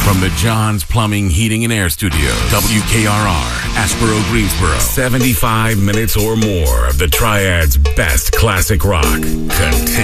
From the John's Plumbing, Heating, and Air Studios, WKRR, Asheboro, Greensboro. 75 minutes or more of the Triad's best classic rock. Continue.